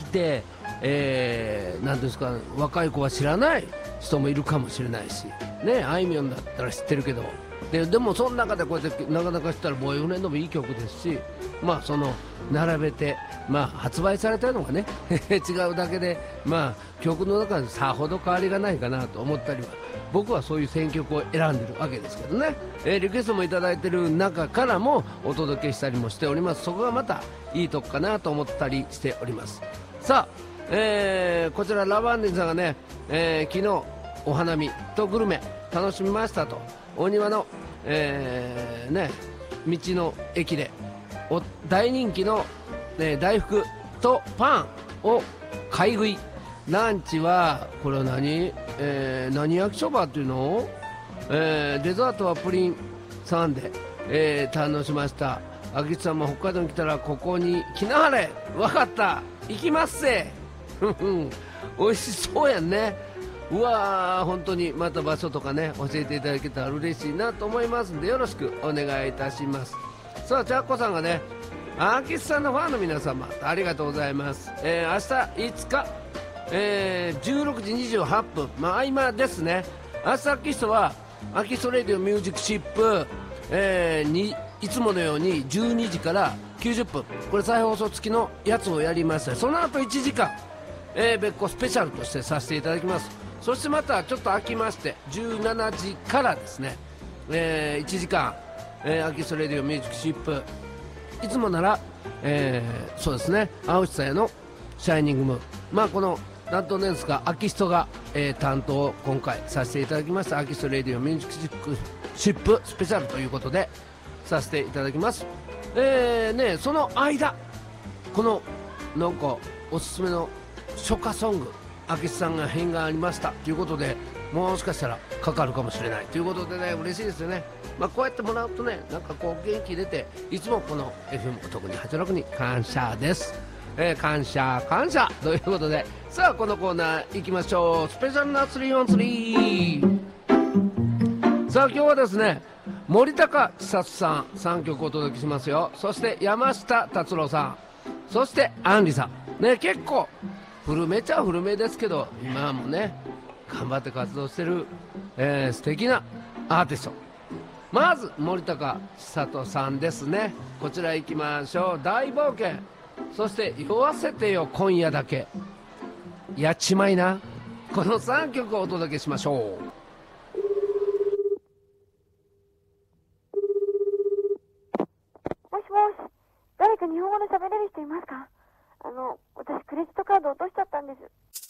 、なんですか、若い子は知らない人もいるかもしれないし、ね、あいみょんだったら知ってるけど、でもその中でこうやってなかなか知ったらボーイフレンドもいい曲ですし、まあその並べて、まあ、発売されたのがね違うだけで、まあ、曲の中でさほど変わりがないかなと思ったりは、僕はそういう選曲を選んでるわけですけどね、リクエストもいただいてる中からもお届けしたりもしております。そこがまたいいとこかなと思ったりしております。さあ、こちらラバンディンさんがね、昨日お花見とグルメ楽しみましたと、お庭の、ね、道の駅で大人気の、大福とパンを買い食い、ランチはこれは何焼きそばっていうの、デザートはプリンサンデー、堪能しました。秋津さんも北海道に来たらここに来なはれ、分かった、行きますせ美味しそうやんね。うわー、本当にまた場所とかね教えていただけたら嬉しいなと思いますんで、よろしくお願いいたします。さあ、チャッコさんがね、アーキスさんのファンの皆様ありがとうございます。明日5日、16時28分、まあ合間ですね。明日アキストはアキストレディオミュージックシップ、いつものように12時から90分、これ再放送付きのやつをやりまして、その後1時間、別個スペシャルとしてさせていただきます。そしてまたちょっと空きまして17時からですね、1時間、アキストレディオミュージックシップ、いつもなら、そうですね、青内さやのシャイニングムーン、まあこのなんとねですか、アキストが、担当を今回させていただきました。アキストレディオミュージックシップスペシャルということでさせていただきます。ね、その間、このなんかおすすめの初夏ソング、アキスさんが変がありましたということで、もしかしたらかかるかもしれないということでね、嬉しいですよね。まあ、こうやってもらうとね、なんかこう元気出て、いつもこの FM 特に86に感謝です。感謝感謝ということで、さあこのコーナー行きましょう。スペシャルな 3on3。 さあ今日はですね、森高千里さん3曲お届けしますよ。そして山下達郎さん、そして杏里さんね、結構古めちゃ古めですけど、今もね頑張って活動してる、素敵なアーティスト。まず森高千里さんですね。こちら行きましょう。大冒険、そして酔わせてよ今夜だけ、やっちまいな、この3曲をお届けしましょう。 もしもし、誰か日本語の喋れる人いますか？私クレジットカード落としちゃったんです。